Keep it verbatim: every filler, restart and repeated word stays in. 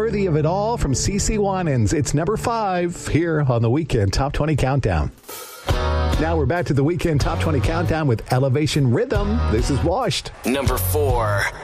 Worthy of It All from CeCe Winans. It's number five here on the Weekend Top twenty Countdown. Now we're back to the Weekend Top twenty Countdown with Elevation Rhythm. This is Washed. Number four.